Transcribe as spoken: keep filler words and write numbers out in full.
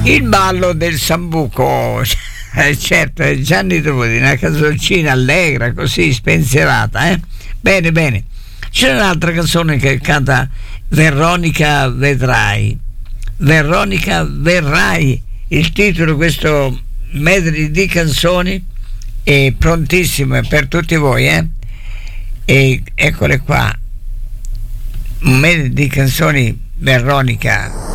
Il ballo del sambuco. Eh, certo, è Gianni Trupoli, una canzoncina allegra, così spensierata, eh? Bene, bene. C'è un'altra canzone che canta Veronica Vedrai. Veronica Verrai, il titolo di questo medley di canzoni è prontissimo per tutti voi, eh? E eccole qua, un medley di canzoni Veronica